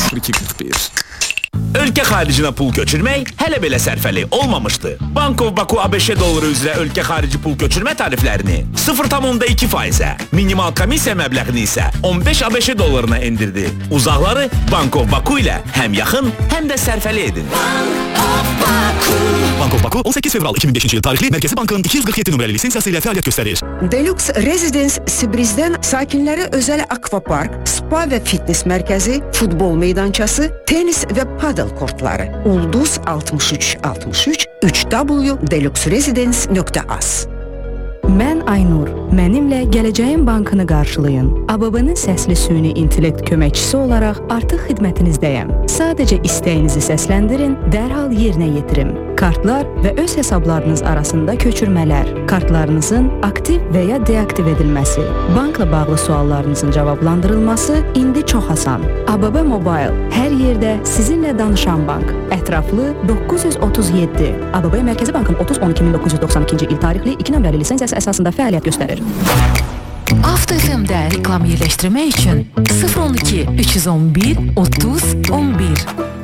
0241. Ölkə xaricinə pul köçürmək hələ belə sərfəli olmamışdı. Bank of Baku ABŞ dolları üzrə ölkə xarici pul köçürmə tariflərini 0,2%-ə, minimal komissiya məbləğini isə 15 ABŞ dollarına endirdi. Uzaqları Bank of Baku ilə həm yaxın, həm də sərfəli edin. Bank of Baku 18 fevral 2005 yıl tarihli Merkezi Bank'ın 247 numaralı lisensiyası ile faaliyet gösterir. Deluxe Residence Sibriz'dən sakinlərə özəl akvapark, spa və fitness mərkəzi, futbol meydançası, tenis və padel kortları. Ulduz 6363 www.deluxeresidence.az. Mən Aynur. Mənimlə Gələcəyin Bankını qarşılayın. ABB-nin səsli süni intellekt köməkçisi olaraq artıq xidmətinizdəyəm. Sadəcə istəyinizi səsləndirin, dərhal yerinə yetirim. Kartlar və öz hesablarınız arasında köçürmələr, kartlarınızın aktiv və ya deaktiv edilməsi, bankla bağlı suallarınızın cavablandırılması indi çox asan. ABB Mobile, hər yerdə sizinlə danışan bank. Ətraflı 937. ABB Mərkəzi Bankın 30-12-1992-ci il tarixli 2 nömrəli lisensiyası əsasında fəaliyyət göstərir. Avto FM-də reklam yerləşdirmək üçün 012 311 30 11